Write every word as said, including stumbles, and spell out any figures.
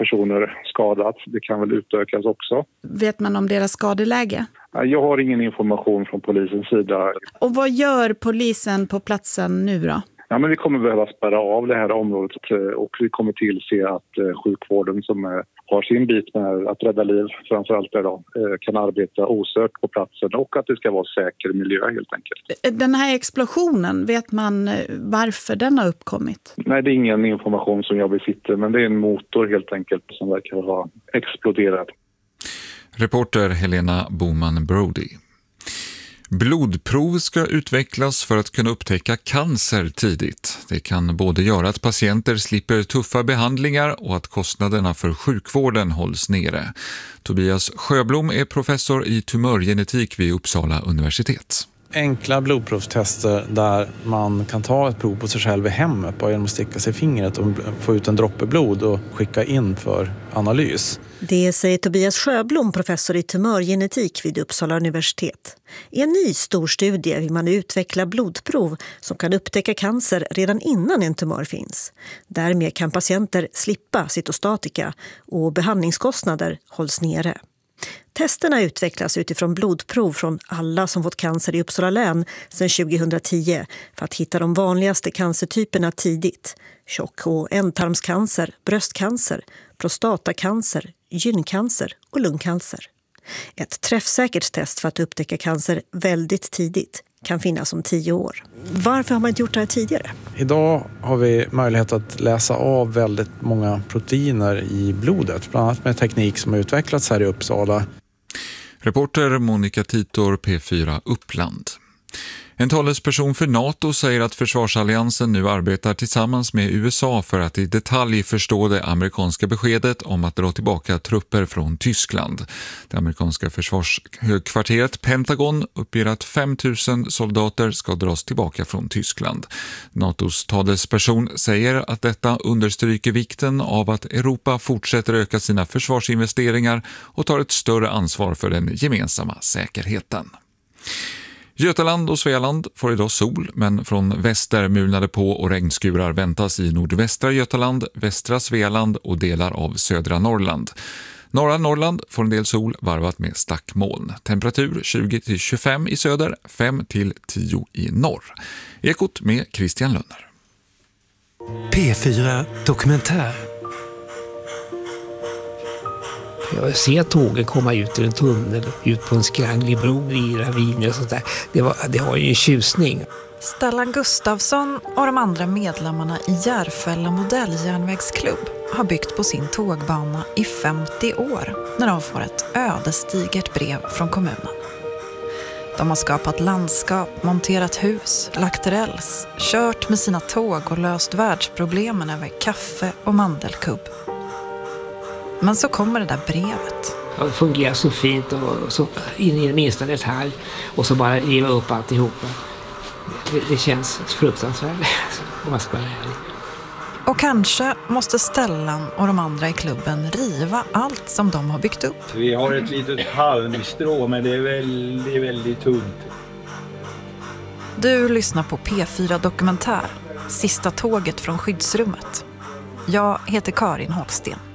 personer skadats. Det kan väl utökas också. Vet man om deras skadeläge? Jag har ingen information från polisens sida. Och vad gör polisen på platsen nu då? Ja, men vi kommer behöva spärra av det här området och vi kommer tillse att sjukvården som har sin bit med att rädda liv, framförallt där då, kan arbeta osört på platsen och att det ska vara säker miljö helt enkelt. Den här explosionen, vet man varför den har uppkommit? Nej, det är ingen information som jag besitter, men det är en motor helt enkelt som verkar ha exploderat. Reporter Helena Boman Brody. Blodprov ska utvecklas för att kunna upptäcka cancer tidigt. Det kan både göra att patienter slipper tuffa behandlingar och att kostnaderna för sjukvården hålls nere. Tobias Sjöblom är professor i tumörgenetik vid Uppsala universitet. Enkla blodprovstester där man kan ta ett prov på sig själv i hemmet bara genom att sticka sig i fingret och få ut en droppe blod och skicka in för analys. Det säger Tobias Sjöblom, professor i tumörgenetik vid Uppsala universitet. I en ny stor studie vill man utveckla blodprov som kan upptäcka cancer redan innan en tumör finns. Därmed kan patienter slippa cytostatika och behandlingskostnader hålls nere. Testerna utvecklas utifrån blodprov från alla som fått cancer i Uppsala län sedan tjugohundratio för att hitta de vanligaste cancertyperna tidigt. Tjock- och ändtarmscancer, bröstcancer, prostatacancer, gyncancer och lungcancer. Ett träffsäkert test för att upptäcka cancer väldigt tidigt kan finnas om tio år. Varför har man inte gjort det här tidigare? Idag har vi möjlighet att läsa av väldigt många proteiner i blodet, bland annat med teknik som har utvecklats här i Uppsala. Reporter Monica Titor, P fyra Uppland. En talesperson för NATO säger att försvarsalliansen nu arbetar tillsammans med U S A för att i detalj förstå det amerikanska beskedet om att dra tillbaka trupper från Tyskland. Det amerikanska försvarshögkvarteret Pentagon uppger att fem tusen soldater ska dras tillbaka från Tyskland. NATOs talesperson säger att detta understryker vikten av att Europa fortsätter öka sina försvarsinvesteringar och tar ett större ansvar för den gemensamma säkerheten. Götaland och Svealand får idag sol, men från väster mulnade på och regnskurar väntas i nordvästra Götaland, västra Svealand och delar av södra Norrland. Norra Norrland får en del sol varvat med stackmoln. Temperatur tjugo till tjugofem i söder, fem till tio i norr. Ekot med Christian Lönner. P fyra Dokumentär. Jag ser tågen komma ut ur en tunnel, ut på en skranglig bro i raviner och sånt där. Det, var, det har ju en tjusning. Stellan Gustafsson och de andra medlemmarna i Järfälla modelljärnvägsklubb har byggt på sin tågbana i femtio år när de får ett ödesdigert brev från kommunen. De har skapat landskap, monterat hus, lagt räls, kört med sina tåg och löst världsproblemen över kaffe och mandelkubb. Men så kommer det där brevet. Det fungerar så fint och så in i den minsta detalj och så bara riva upp alltihopa. Det, det känns fruktansvärt om man ska vara ärlig. Och kanske måste Stellan och de andra i klubben riva allt som de har byggt upp. Vi har ett litet halmstrå, men det är väldigt, väldigt tunt. Du lyssnar på P fyra Dokumentär, sista tåget från skyddsrummet. Jag heter Karin Holsten.